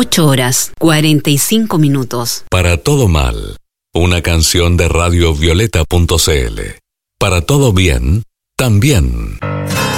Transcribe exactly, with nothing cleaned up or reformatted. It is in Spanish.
dieciocho horas, cuarenta y cinco minutos. Para todo mal, una canción de radio violeta punto c l. Para todo bien, también.